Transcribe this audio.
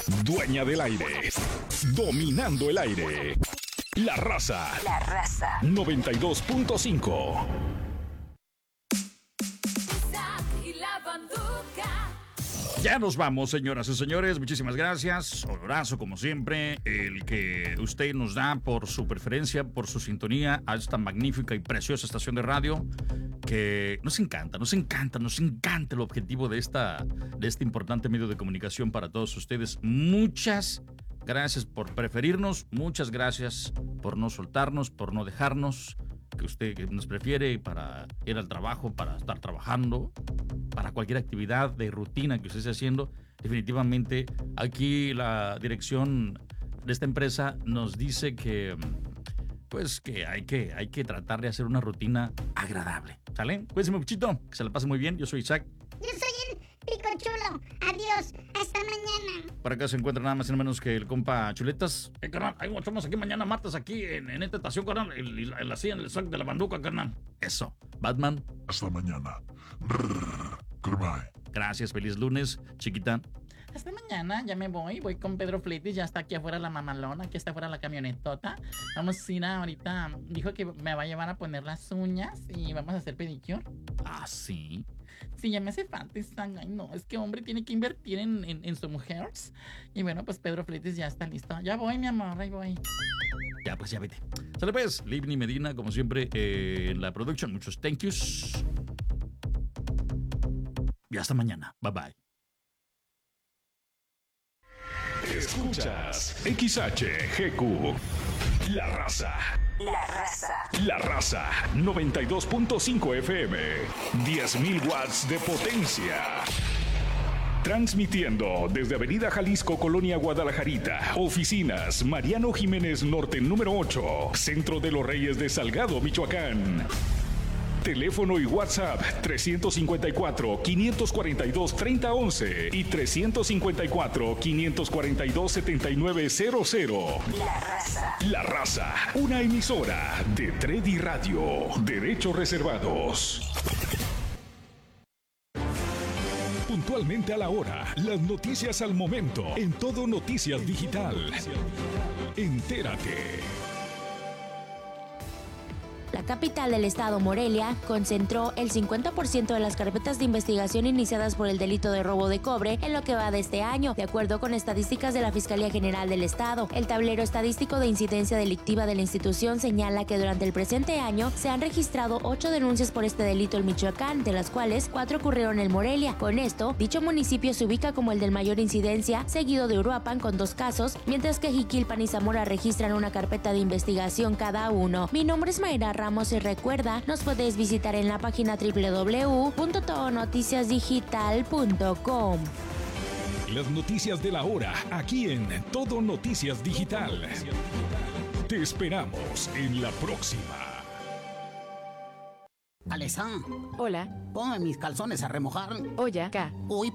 Dueña del aire. Dominando el aire. La Raza. 92.5. Ya nos vamos, señoras y señores. Muchísimas gracias. Un abrazo, como siempre, el que usted nos da por su preferencia, por su sintonía a esta magnífica y preciosa estación de radio que nos encanta el objetivo de este importante medio de comunicación para todos ustedes. Muchas gracias por preferirnos, muchas gracias por no soltarnos, por no dejarnos, que usted nos prefiere para ir al trabajo, para estar trabajando, para cualquier actividad de rutina que usted esté haciendo. Definitivamente aquí la dirección de esta empresa nos dice que pues que hay que tratar de hacer una rutina agradable, ¿sale? Cuídense muchito, que se la pase muy bien. Yo soy Isaac. Yo soy el Picochulo. Adiós, hasta mañana. Para acá se encuentra nada más y nada menos que el compa Chuletas. Carnal, ahí estamos aquí mañana martes aquí en esta estación, carnal, en el sac de la banduca, carnal. Eso, Batman. Hasta mañana. Gracias, feliz lunes, chiquita. Hasta mañana, ya me voy con Pedro Fletes, ya está aquí afuera la mamalona, aquí está afuera la camionetota. Vamos a ir ahorita, dijo que me va a llevar a poner las uñas y vamos a hacer pedicure. ¿Ah, sí? Sí, ya me hace falta esa, ay no, es que hombre tiene que invertir en su mujer. Y bueno, pues Pedro Fletes ya está listo. Ya voy, mi amor, ahí voy. Ya, pues ya vete. Sale pues, Livni Medina, como siempre, en la producción. Muchos thank yous. Y hasta mañana. Bye bye. Escuchas XHGQ. La Raza. La Raza 92.5 FM. 10.000 watts de potencia. Transmitiendo desde Avenida Jalisco, Colonia Guadalajarita. Oficinas Mariano Jiménez Norte número 8. Centro de los Reyes de Salgado, Michoacán. Teléfono y WhatsApp 354-542-3011 y 354-542-7900. La Raza, una emisora de Tredi Radio. Derechos reservados. Puntualmente a la hora, las noticias al momento, en Todo Noticias Digital. Entérate. La capital del estado, Morelia, concentró el 50% de las carpetas de investigación iniciadas por el delito de robo de cobre en lo que va de este año, de acuerdo con estadísticas de la Fiscalía General del Estado. El tablero estadístico de incidencia delictiva de la institución señala que durante el presente año se han registrado 8 denuncias por este delito en Michoacán, de las cuales 4 ocurrieron en Morelia. Con esto, dicho municipio se ubica como el del mayor incidencia, seguido de Uruapan con 2 casos, mientras que Jiquilpan y Zamora registran una carpeta de investigación cada uno. Mi nombre es Mayra Ramos y recuerda, nos puedes visitar en la página www.todonoticiasdigital.com. Las noticias de la hora, aquí en Todo Noticias Digital. Te esperamos en la próxima. Alessandra. Hola. Ponme mis calzones a remojar. Oye, acá. Uy,